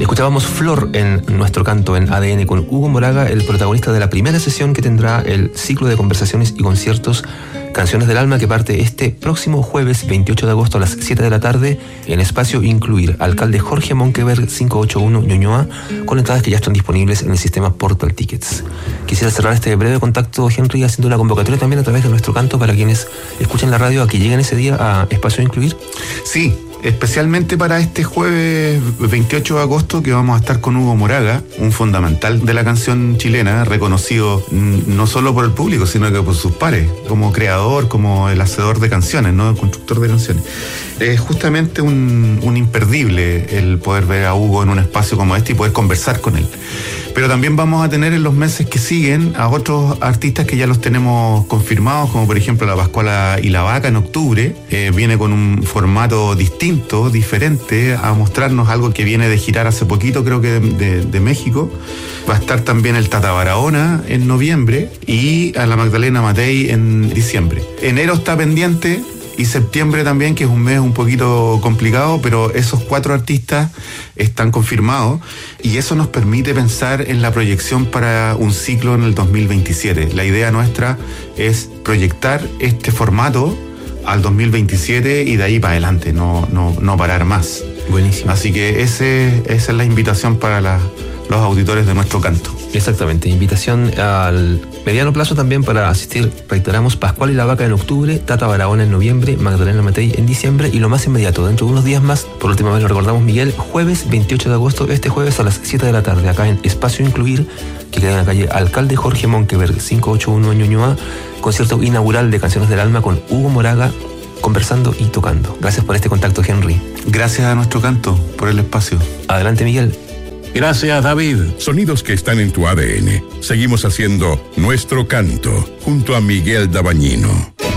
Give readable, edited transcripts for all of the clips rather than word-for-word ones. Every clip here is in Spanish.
Escuchábamos Flor en Nuestro Canto en ADN con Hugo Moraga, el protagonista de la primera sesión que tendrá el ciclo de conversaciones y conciertos Canciones del Alma, que parte este próximo jueves 28 de agosto a las 7 de la tarde en Espacio Incluir, alcalde Jorge Monkeberg 581 Ñuñoa, con entradas que ya están disponibles en el sistema Portal Tickets. Quisiera cerrar este breve contacto, Henry, haciendo una convocatoria también a través de Nuestro Canto para quienes escuchen la radio a que lleguen ese día a Espacio Incluir. Sí, especialmente para este jueves 28 de agosto, que vamos a estar con Hugo Moraga, un fundamental de la canción chilena, reconocido no solo por el público, sino que por sus pares, como creador, como el hacedor de canciones, ¿no? El constructor de canciones. Es justamente un imperdible el poder ver a Hugo en un espacio como este y poder conversar con él. Pero también vamos a tener en los meses que siguen a otros artistas que ya los tenemos confirmados, como por ejemplo La Pascuala y la Vaca en octubre. Viene con un formato distinto, diferente, a mostrarnos algo que viene de girar hace poquito, creo que de México. Va a estar también el Tata Barahona en noviembre y a la Magdalena Matei en diciembre. Enero está pendiente. Y septiembre también, que es un mes un poquito complicado, pero esos 4 artistas están confirmados y eso nos permite pensar en la proyección para un ciclo en el 2027. La idea nuestra es proyectar este formato al 2027 y de ahí para adelante, no parar más. Buenísimo. Así que esa es la invitación para los auditores de Nuestro Canto. Exactamente, invitación al mediano plazo también para asistir, reiteramos, Pascual y la Vaca en octubre, Tata Barahona en noviembre, Magdalena Matei en diciembre y lo más inmediato, dentro de unos días más, por última vez lo recordamos, Miguel, jueves 28 de agosto, este jueves a las 7 de la tarde, acá en Espacio Incluir, que queda en la calle Alcalde Jorge Monkeberg 581 Ñuñoa, concierto inaugural de Canciones del Alma con Hugo Moraga, conversando y tocando. Gracias por este contacto, Henry. Gracias a Nuestro Canto por el espacio. Adelante, Miguel. Gracias, David. Sonidos que están en tu ADN. Seguimos haciendo Nuestro Canto junto a Miguel Dabañino.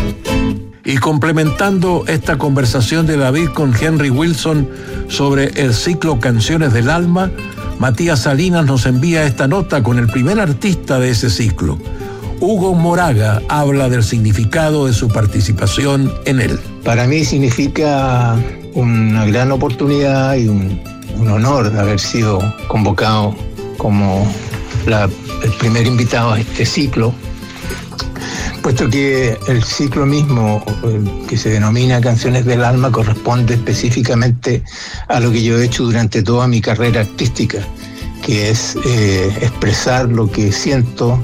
Y complementando esta conversación de David con Henry Wilson sobre el ciclo Canciones del Alma, Matías Salinas nos envía esta nota con el primer artista de ese ciclo. Hugo Moraga habla del significado de su participación en él. Para mí significa una gran oportunidad y un honor haber sido convocado como el primer invitado a este ciclo, puesto que el ciclo mismo, que se denomina Canciones del Alma, corresponde específicamente a lo que yo he hecho durante toda mi carrera artística, que es expresar lo que siento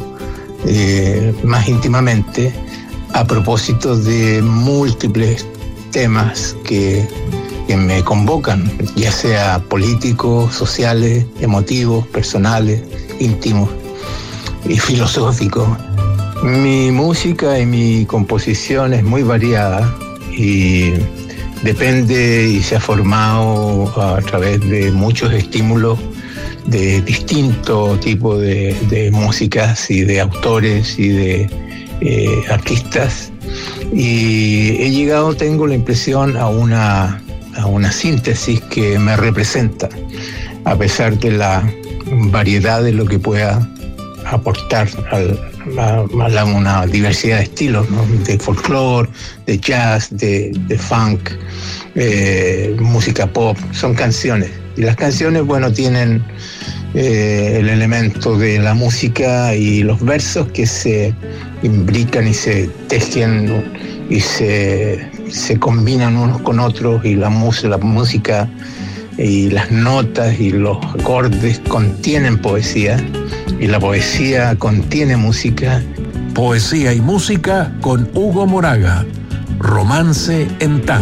más íntimamente a propósito de múltiples temas que me convocan, ya sea políticos, sociales, emotivos, personales, íntimos y filosóficos. Mi música y mi composición es muy variada y depende y se ha formado a través de muchos estímulos de distinto tipo de músicas y de autores y de artistas, y he llegado, tengo la impresión, a una síntesis que me representa, a pesar de la variedad de lo que pueda aportar a una diversidad de estilos, ¿no? De folclore, de jazz, de funk, música pop. Son canciones, y las canciones, bueno, tienen el elemento de la música y los versos que se imbrican y se tejen y se combinan unos con otros, y la música y las notas y los acordes contienen poesía, y la poesía contiene música. Poesía y música con Hugo Moraga, Romance en Tango.